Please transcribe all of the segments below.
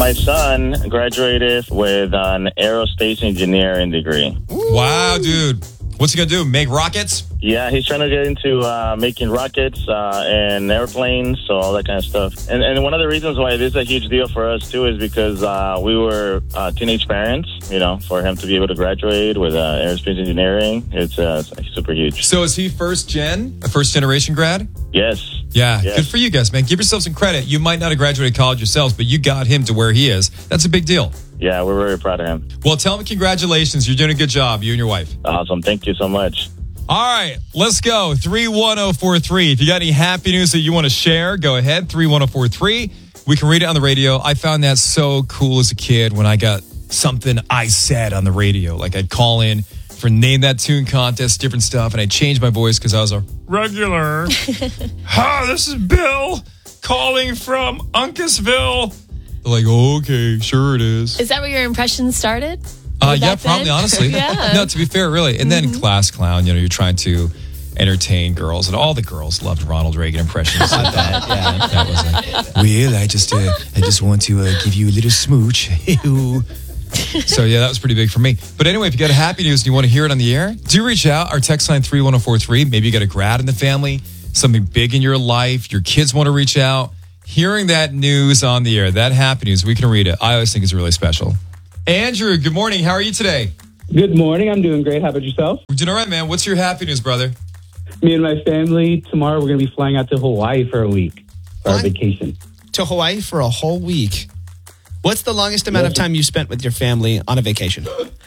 my son graduated with an aerospace engineering degree. Wow, dude. What's he going to do? Make rockets? Yeah, he's trying to get into making rockets and airplanes, so all that kind of stuff. And one of the reasons why it is a huge deal for us, too, is because we were teenage parents, for him to be able to graduate with aerospace engineering. It's super huge. So is he first generation grad? Yes. Yeah, yes. Good for you guys, man. Give yourself some credit. You might not have graduated college yourselves, but you got him to where he is. That's a big deal. Yeah, we're very proud of him. Well, tell him congratulations. You're doing a good job, you and your wife. Awesome. Thank you so much. All right, let's go. 31043. If you got any happy news that you want to share, go ahead. 31043. We can read it on the radio. I found that so cool as a kid when I got something I said on the radio. Like I'd call in for Name That Tune contest, different stuff, and I'd change my voice because I was a regular. Hi, this is Bill calling from Uncasville. They're like, okay, sure it is. Is that where your impression started? Yeah, probably, honestly. Yeah. No, to be fair, really. And then class clown, you're trying to entertain girls, and all the girls loved Ronald Reagan impressions. Like that. Yeah, that was like, well, I just want to give you a little smooch. So, yeah, that was pretty big for me. But anyway, if you got a happy news and you want to hear it on the air, do reach out. Our text line 31043. Maybe you got a grad in the family, something big in your life. Your kids want to reach out. Hearing that news on the air, that happy news, we can read it. I always think it's really special. Andrew, good morning. How are you today? Good morning. I'm doing great. How about yourself? We're doing all right, man. What's your happy news, brother? Me and my family, tomorrow we're going to be flying out to Hawaii for a week for our vacation. To Hawaii for a whole week. What's the longest amount of time you spent with your family on a vacation?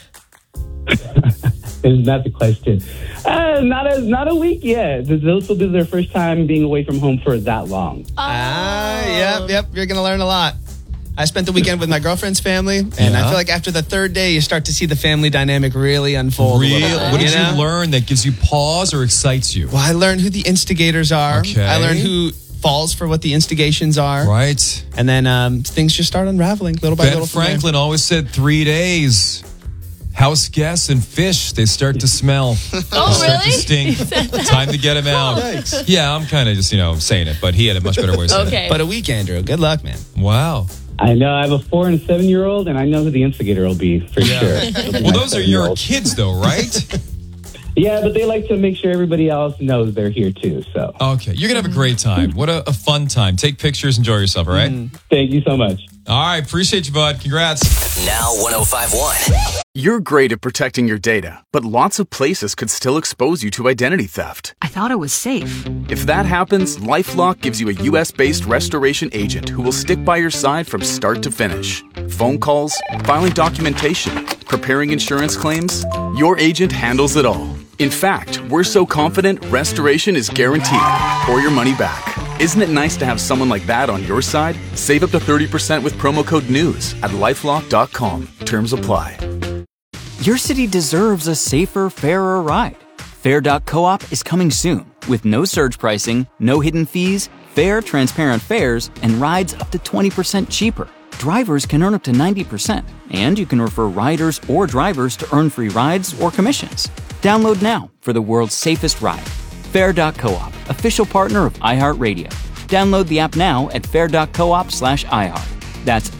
Isn't that the question? Not a week yet. This will be their first time being away from home for that long. Yep. You're going to learn a lot. I spent the weekend with my girlfriend's family, and I feel like after the third day, you start to see the family dynamic really unfold. What did you learn that gives you pause or excites you? Well, I learned who the instigators are. Okay. I learned who falls for what the instigations are. Right. And then things just start unraveling little by little. Ben Franklin always said 3 days. House guests and fish, they start to smell. Oh, start really? to stink. Time to get them out. Yikes. Yeah, I'm kind of just, saying it, but he had a much better way of saying Okay. But a week, Andrew. Good luck, man. it. Wow. I know. I have a 4 and a 7-year-old, and I know who the instigator will be for sure. Well, those are your kids, though, right? Yeah, but they like to make sure everybody else knows they're here, too. So Okay. You're going to have a great time. What a fun time. Take pictures. Enjoy yourself, all right? Thank you so much. All right. Appreciate you, bud. Congrats. Now 105.1. You're great at protecting your data, but lots of places could still expose you to identity theft. I thought it was safe. If that happens, LifeLock gives you a U.S.-based restoration agent who will stick by your side from start to finish. Phone calls, filing documentation, preparing insurance claims, your agent handles it all. In fact, we're so confident restoration is guaranteed or your money back. Isn't it nice to have someone like that on your side? Save up to 30% with promo code NEWS at LifeLock.com. Terms apply. Your city deserves a safer, fairer ride. Fair.coop is coming soon with no surge pricing, no hidden fees, fair, transparent fares, and rides up to 20% cheaper. Drivers can earn up to 90%, and you can refer riders or drivers to earn free rides or commissions. Download now for the world's safest ride. Fair.coop, official partner of iHeartRadio. Download the app now at fair.coop/iHeart. That's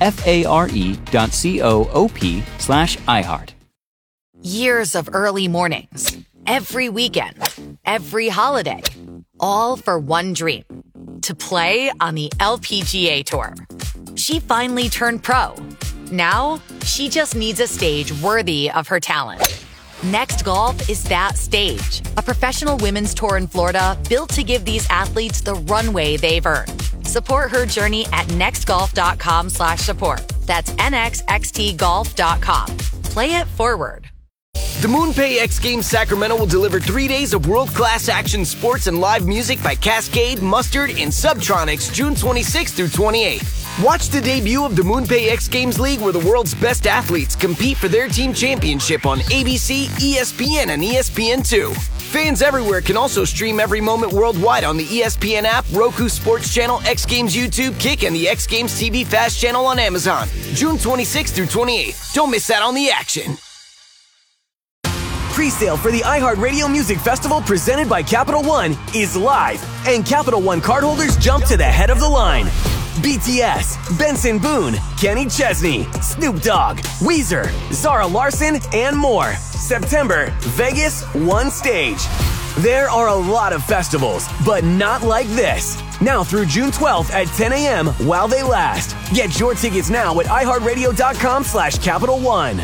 FARE.coop/iHeart. Years of early mornings, every weekend, every holiday, all for one dream, to play on the LPGA Tour. She finally turned pro. Now, she just needs a stage worthy of her talent. Next Golf is that stage, a professional women's tour in Florida built to give these athletes the runway they've earned. Support her journey at nextgolf.com/support. That's nxxtgolf.com. Play it forward. The MoonPay X Games Sacramento will deliver 3 days of world-class action sports and live music by Cascade, Mustard, and Subtronics June 26th through 28th. Watch the debut of the MoonPay X Games League where the world's best athletes compete for their team championship on ABC, ESPN, and ESPN2. Fans everywhere can also stream every moment worldwide on the ESPN app, Roku Sports Channel, X Games YouTube, Kick, and the X Games TV Fast channel on Amazon. June 26th through 28th. Don't miss out on the action. Pre-sale for the iHeartRadio Music Festival presented by Capital One is live, and Capital One cardholders jump to the head of the line. BTS, Benson Boone, Kenny Chesney, Snoop Dogg, Weezer, Zara Larsson, and more. September, Vegas, one stage. There are a lot of festivals, but not like this. Now through June 12th at 10 a.m. while they last. Get your tickets now at iHeartRadio.com/Capital One.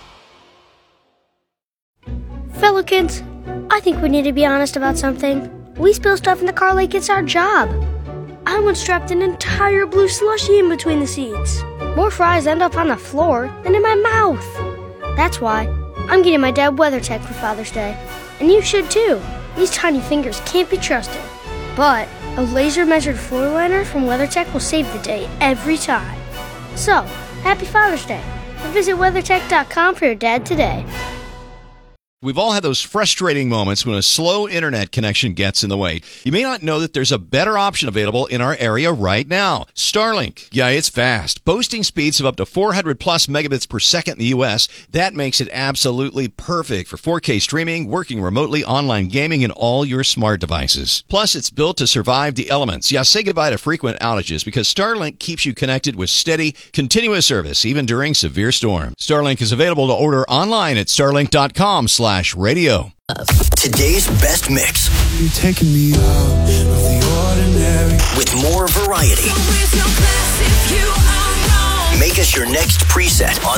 Fellow kids, I think we need to be honest about something. We spill stuff in the car like it's our job. I once dropped an entire blue slushie in between the seats. More fries end up on the floor than in my mouth. That's why I'm getting my dad WeatherTech for Father's Day. And you should too. These tiny fingers can't be trusted. But a laser-measured floor liner from WeatherTech will save the day every time. So, happy Father's Day. And visit WeatherTech.com for your dad today. We've all had those frustrating moments when a slow internet connection gets in the way. You may not know that there's a better option available in our area right now. Starlink. Yeah, it's fast. Boasting speeds of up to 400 plus megabits per second in the U.S. That makes it absolutely perfect for 4K streaming, working remotely, online gaming, and all your smart devices. Plus, it's built to survive the elements. Yeah, say goodbye to frequent outages because Starlink keeps you connected with steady, continuous service, even during severe storms. Starlink is available to order online at starlink.com/radio. Today's best mix. You're taking me out of the ordinary. With more variety. Make us your next preset on